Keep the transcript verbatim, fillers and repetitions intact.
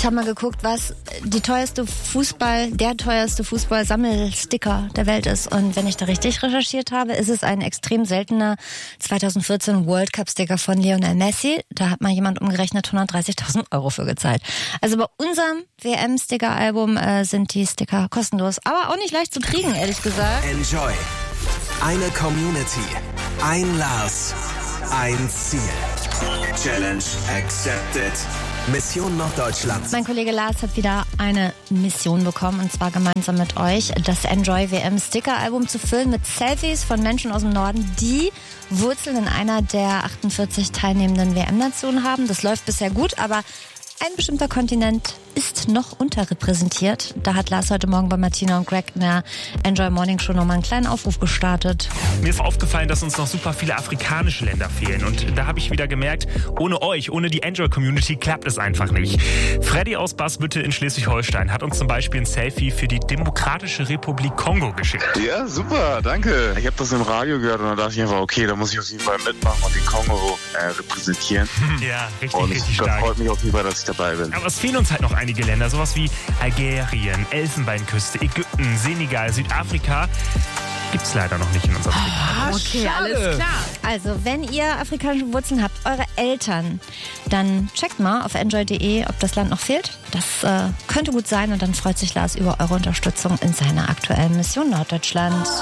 Ich habe mal geguckt, was die teuerste Fußball, der teuerste Fußball-Sammelsticker der Welt ist. Und wenn ich da richtig recherchiert habe, ist es ein extrem seltener zweitausendvierzehn World Cup Sticker von Lionel Messi. Da hat mal jemand umgerechnet hundertdreißigtausend Euro für gezahlt. Also bei unserem W M-Sticker-Album äh, sind die Sticker kostenlos, aber auch nicht leicht zu kriegen, ehrlich gesagt. Enjoy. Eine Community. Ein Lars. Ein Ziel. Challenge accepted. Mission Norddeutschland. Mein Kollege Lars hat wieder eine Mission bekommen, und zwar gemeinsam mit euch das Enjoy W M Sticker-Album zu füllen mit Selfies von Menschen aus dem Norden, die Wurzeln in einer der achtundvierzig teilnehmenden W M-Nationen haben. Das läuft bisher gut, aber ein bestimmter Kontinent ist noch unterrepräsentiert. Da hat Lars heute Morgen bei Martina und Greg in der Enjoy Morning Show nochmal einen kleinen Aufruf gestartet. Mir ist aufgefallen, dass uns noch super viele afrikanische Länder fehlen. Und da habe ich wieder gemerkt, ohne euch, ohne die Enjoy-Community klappt es einfach nicht. Freddy aus Basbütte in Schleswig-Holstein hat uns zum Beispiel ein Selfie für die Demokratische Republik Kongo geschickt. Ja, super, danke. Ich habe das im Radio gehört und dann dachte ich einfach, okay, da muss ich auf jeden Fall mitmachen und den Kongo äh, repräsentieren. Ja, richtig, und richtig das stark. freut mich auf jeden Fall, dass ich dabei bin. Aber es fehlen uns halt noch einige Länder, sowas wie Algerien, Elfenbeinküste, Ägypten, Senegal, Südafrika. Gibt's leider noch nicht in unserem Sticker. Okay, alles klar. Also, wenn ihr afrikanische Wurzeln habt, eure Eltern, dann checkt mal auf enjoy punkt de, ob das Land noch fehlt. Das äh, könnte gut sein, und dann freut sich Lars über eure Unterstützung in seiner aktuellen Mission Norddeutschland.